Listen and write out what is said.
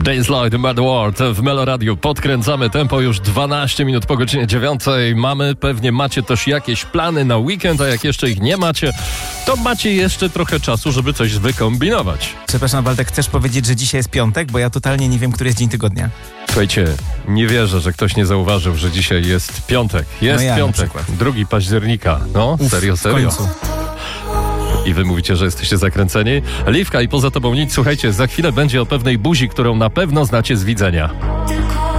Dayslide Mad World w Melo Radio. Podkręcamy tempo już 12 minut po godzinie 9. Pewnie macie też jakieś plany na weekend, a jak jeszcze ich nie macie, to macie jeszcze trochę czasu, żeby coś wykombinować. Przepraszam, Waldek, chcesz powiedzieć, że dzisiaj jest piątek? Bo ja totalnie nie wiem, który jest dzień tygodnia. Słuchajcie, nie wierzę, że ktoś nie zauważył, że dzisiaj jest piątek. Jest piątek, 2 października. No, serio. W końcu. I wy mówicie, że jesteście zakręceni? Liwka i poza tobą nic. Słuchajcie, za chwilę będzie o pewnej buzi, którą na pewno znacie z widzenia.